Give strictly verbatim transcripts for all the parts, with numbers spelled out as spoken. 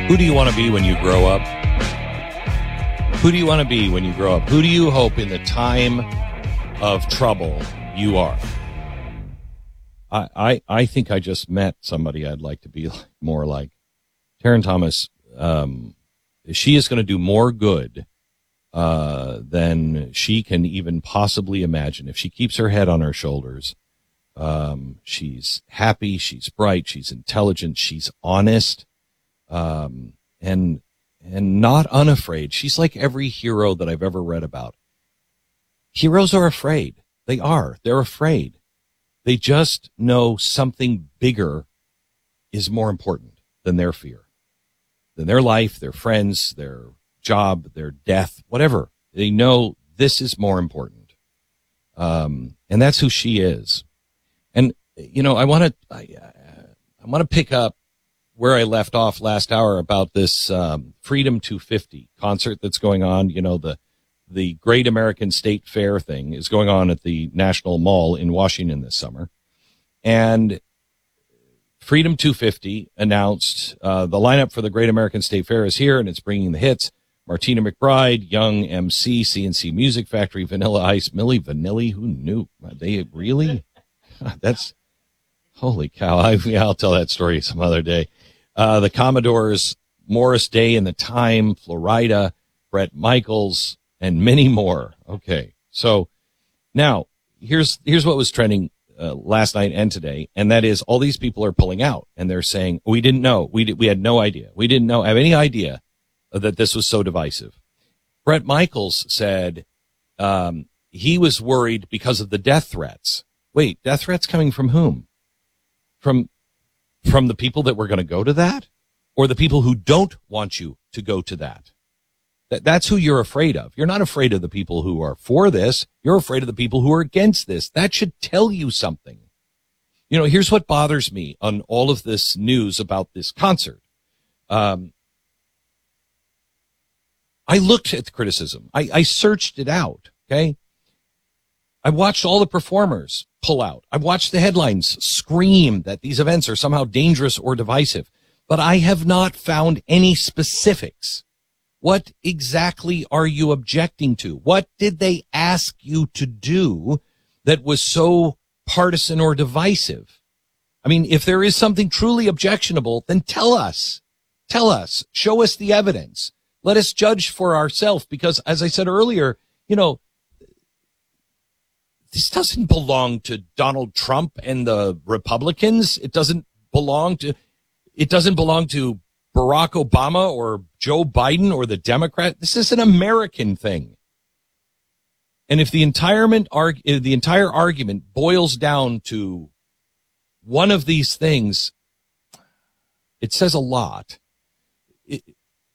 Who do you want to be when you grow up? Who do you want to be when you grow up? Who do you hope in the time of trouble you are? I, I, I think I just met somebody I'd like to be more like. Taryn Thomas, um, she is going to do more good uh, than she can even possibly imagine. If she keeps her head on her shoulders, um, she's happy, she's bright, she's intelligent, she's honest, um, and and not unafraid. She's like every hero that I've ever read about. Heroes are afraid. They are. They're afraid. They just know something bigger is more important than their fear, than their life, their friends, their job, their death, whatever. They know this is more important. Um, and that's who she is. And, you know, I want to, I, I want to pick up where I left off last hour about this, um, Freedom two fifty concert that's going on. You know, the, the Great American State Fair thing is going on at the National Mall in Washington this summer. And Freedom two fifty announced uh, the lineup for the Great American State Fair is here, and it's bringing the hits. Martina McBride, Young M C, C N C Music Factory, Vanilla Ice, Milli Vanilli. Who knew? They really? That's, holy cow. I, yeah, I'll tell that story some other day. Uh, the Commodores, Morris Day and the Time, Florida, Bret Michaels, and many more. Okay. So now here's, here's what was trending uh, last night and today. And that is all these people are pulling out and they're saying, we didn't know. We did, we had no idea. We didn't know, have any idea that this was so divisive. Bret Michaels said, um, he was worried because of the death threats. Wait, death threats coming from whom? From, from the people that were going to go to that, or the people who don't want you to go to that? That's who you're afraid of. You're not afraid of the people who are for this. You're afraid of the people who are against this. That should tell you something. You know, here's what bothers me on all of this news about this concert. Um, I looked at the criticism. I, I searched it out. Okay. I watched all the performers pull out. I watched the headlines scream that these events are somehow dangerous or divisive, but I have not found any specifics. What exactly are you objecting to? What did they ask you to do that was so partisan or divisive? I mean, if there is something truly objectionable, then tell us. Tell us. Show us the evidence. Let us judge for ourselves, because as I said earlier, you know, this doesn't belong to Donald Trump and the Republicans. It doesn't belong to, it doesn't belong to Barack Obama or Joe Biden or the Democrat. This is an American thing. And if the entire, the entire argument boils down to one of these things, it says a lot. It,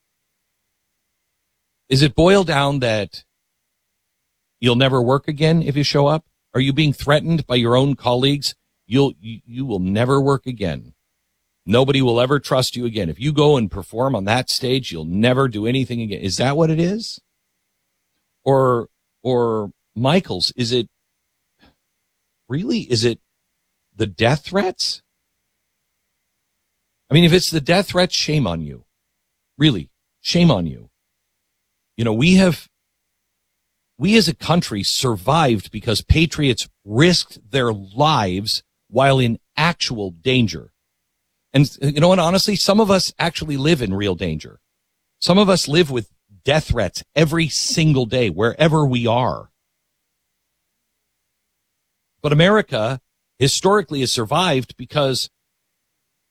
is it boiled down that you'll never work again if you show up? Are you being threatened by your own colleagues? You'll, you, you will never work again. Nobody will ever trust you again. If you go and perform on that stage, you'll never do anything again. Is that what it is? Or, or Michaels, is it really, is it the death threats? I mean, if it's the death threats, shame on you. Really, shame on you. You know, we have, we as a country survived because patriots risked their lives while in actual danger. And you know what, honestly, some of us actually live in real danger. Some of us live with death threats every single day, wherever we are. But America historically has survived because